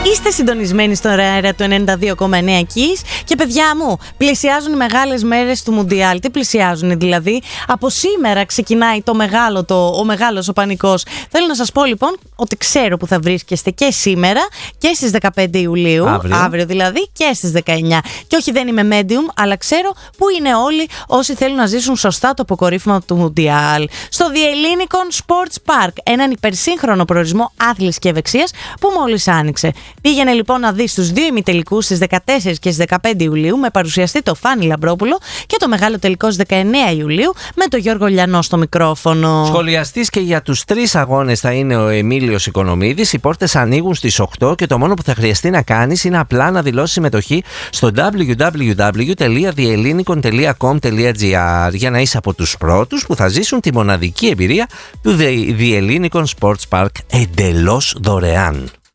Είστε συντονισμένοι στον αέρα του 92,9 Kiss και παιδιά μου, πλησιάζουν οι μεγάλες μέρες του Μουντιάλ. Τι πλησιάζουν δηλαδή? Από σήμερα ξεκινάει ο μεγάλος ο πανικός. Θέλω να σας πω λοιπόν ότι ξέρω που θα βρίσκεστε και σήμερα και στις 15 Ιουλίου, αύριο δηλαδή, και στις 19. Και όχι, δεν είμαι medium, αλλά ξέρω που είναι όλοι όσοι θέλουν να ζήσουν σωστά το αποκορύφωμα του Μουντιάλ. Στο The Ellinikon Sports Park, έναν υπερσύγχρονο προορισμό άθλησης και ευεξίας που μόλις άνοιξε. Πήγαινε λοιπόν να δεις τους δύο ημιτελικούς στις 14 και στις 15 Ιουλίου με παρουσιαστή το Φάνη Λαμπρόπουλο και το μεγάλο τελικό στις 19 Ιουλίου με τον Γιώργο Λιανό στο μικρόφωνο. Σχολιαστής και για τους 3 αγώνες θα είναι ο Εμίλιος Οικονομίδης. Οι πόρτες ανοίγουν στις 8 και το μόνο που θα χρειαστεί να κάνεις είναι απλά να δηλώσεις συμμετοχή στο www.theellinikon.com.gr για να είσαι από τους πρώτους που θα ζήσουν τη μοναδική εμπειρία του The Ellinikon Sports Park εντελώς δωρεάν.